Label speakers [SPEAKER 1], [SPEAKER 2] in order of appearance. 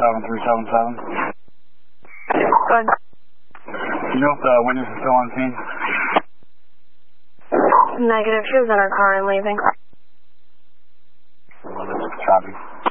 [SPEAKER 1] 7377.
[SPEAKER 2] Good.
[SPEAKER 1] You know if the witness is still on scene?
[SPEAKER 2] Negative. She was in her car and leaving.
[SPEAKER 1] Copy.